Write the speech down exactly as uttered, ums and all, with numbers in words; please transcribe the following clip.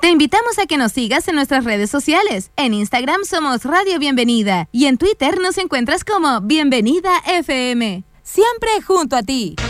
Te invitamos a que nos sigas en nuestras redes sociales. En Instagram somos Radio Bienvenida y en Twitter nos encuentras como Bienvenida F M. Siempre junto a ti.